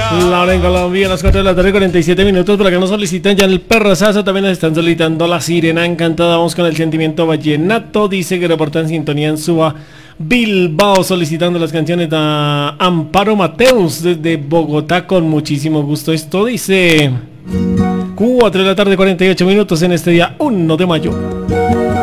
La hora en Colombia, a las 4 de la tarde, 47 minutos. Por acá nos solicitan ya el perrazazo. También nos están solicitando la sirena encantada. Vamos con el sentimiento vallenato. Dice que reporta en sintonía en Suba, Bilbao, solicitando las canciones de Amparo Mateus desde Bogotá con muchísimo gusto. Esto dice 4 de la tarde, 48 minutos en este día 1 de mayo.